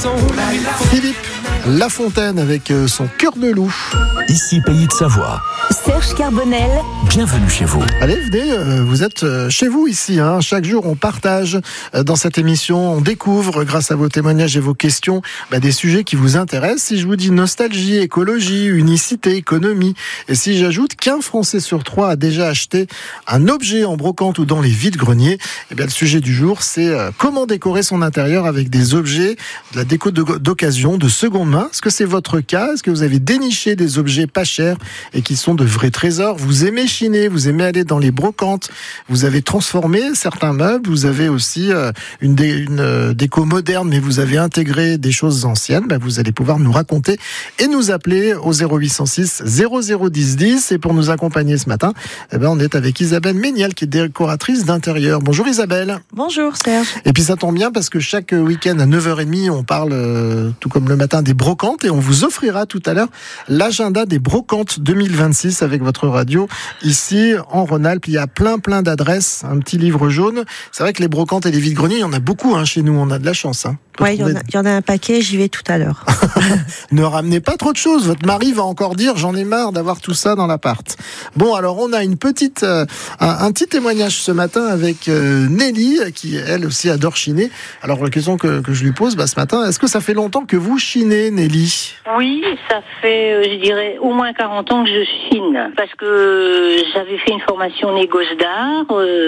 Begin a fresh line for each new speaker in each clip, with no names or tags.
Philippe Lafontaine avec son cœur de loup.
Ici Pays de Savoie.
Serge Carbonel.
Bienvenue chez vous.
Allez, venez, vous êtes chez vous ici. Chaque jour, on partage dans cette émission, on découvre, grâce à vos témoignages et vos questions, des sujets qui vous intéressent. Si je vous dis nostalgie, écologie, unicité, économie, et si j'ajoute qu'un Français sur 3 a déjà acheté un objet en brocante ou dans les vides-greniers, le sujet du jour, c'est comment décorer son intérieur avec des objets, de la déco d'occasion, de seconde main. Est-ce que c'est votre cas? Est-ce que vous avez déniché des objets pas chers et qui sont de vrais trésors? Vous aimez chiner, vous aimez aller dans les brocantes, vous avez transformé certains meubles, vous avez aussi une déco moderne, mais vous avez intégré des choses anciennes. Vous allez pouvoir nous raconter et nous appeler au 0806 0010 10. Et pour nous accompagner ce matin, on est avec Isabelle Méniel, qui est décoratrice d'intérieur. Bonjour Isabelle.
Bonjour Serge.
Et puis ça tombe bien parce que chaque week-end à 9h30, on parle, tout comme le matin, des brocantes, et on vous offrira tout à l'heure l'agenda des brocantes 2026 avec votre radio. Ici, en Rhône-Alpes, il y a plein d'adresses, un petit livre jaune. C'est vrai que les brocantes et les vides-greniers, il y en a beaucoup chez nous, on a de la chance.
Oui, il y en a un paquet, j'y vais tout à l'heure.
Ne ramenez pas trop de choses, votre mari va encore dire « j'en ai marre d'avoir tout ça dans l'appart ». Bon, alors on a un petit témoignage ce matin avec Nelly, qui elle aussi adore chiner. Alors la question que je lui pose ce matin, est-ce que ça fait longtemps que vous chinez, Nelly?
Oui, ça fait, je dirais, au moins 40 ans que je chine, parce que j'avais fait une formation négoce d'art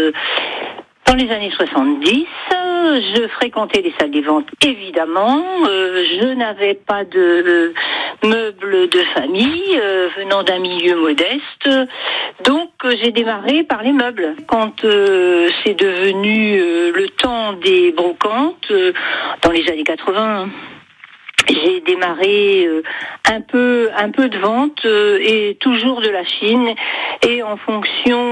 dans les années 70. Je fréquentais les salles des ventes, évidemment. Je n'avais pas de meubles de famille, venant d'un milieu modeste. Donc, j'ai démarré par les meubles. Quand c'est devenu le temps des brocantes, dans les années 80, j'ai démarré un peu de vente et toujours de la Chine. Et en fonction...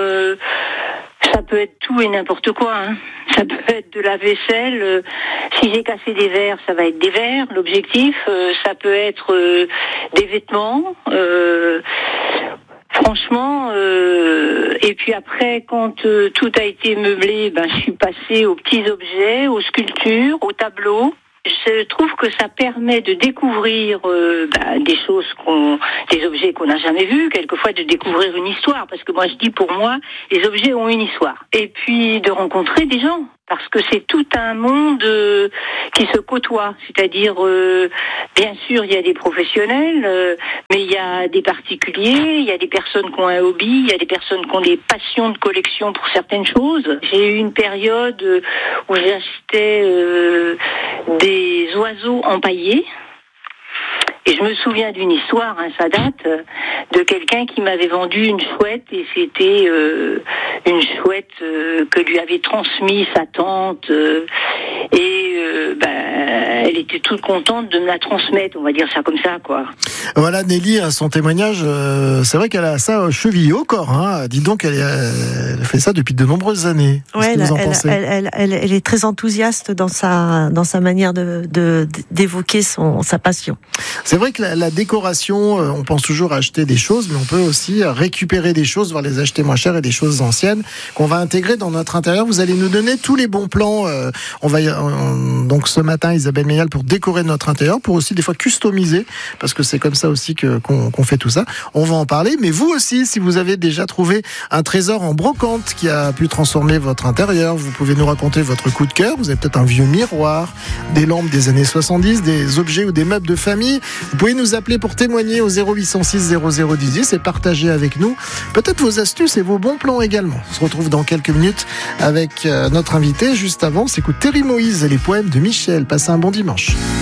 ça peut être tout et n'importe quoi. Ça peut être de la vaisselle. Si j'ai cassé des verres, ça va être des verres. L'objectif, ça peut être des vêtements. Franchement, et puis après, quand tout a été meublé, je suis passée aux petits objets, aux sculptures, aux tableaux. Je trouve que ça permet de découvrir des choses des objets qu'on n'a jamais vus, quelquefois de découvrir une histoire, parce que moi je dis, pour moi, les objets ont une histoire. Et puis de rencontrer des gens, parce que c'est tout un monde qui se côtoie, c'est-à-dire, bien sûr, il y a des professionnels, mais il y a des particuliers, il y a des personnes qui ont un hobby, il y a des personnes qui ont des passions de collection pour certaines choses. J'ai eu une période où j'achetais des oiseaux empaillés. Et je me souviens d'une histoire, ça date, de quelqu'un qui m'avait vendu une chouette, et c'était une chouette que lui avait transmis sa tante, elle était toute contente de me la transmettre, on va dire ça comme ça, quoi.
Voilà, Nelly, son témoignage, c'est vrai qu'elle a ça chevillé au corps. Dis donc, elle fait ça depuis de nombreuses années.
Ouais, elle est très enthousiaste dans sa manière d'évoquer sa passion.
C'est vrai que la décoration, on pense toujours à acheter des choses, mais on peut aussi récupérer des choses, voire les acheter moins chères, et des choses anciennes qu'on va intégrer dans notre intérieur. Vous allez nous donner tous les bons plans. Donc ce matin, Isabelle Méniel, pour décorer notre intérieur, pour aussi des fois customiser, parce que c'est comme ça aussi qu'on fait tout ça. On va en parler, mais vous aussi, si vous avez déjà trouvé un trésor en brocante qui a pu transformer votre intérieur, vous pouvez nous raconter votre coup de cœur. Vous avez peut-être un vieux miroir, des lampes des années 70, des objets ou des meubles de famille. Vous pouvez nous appeler pour témoigner au 0806 0010 10 et partager avec nous peut-être vos astuces et vos bons plans également. On se retrouve dans quelques minutes avec notre invité. Juste avant, on s'écoute Terry Moïse et les poèmes de Michel. Passez un bon dimanche.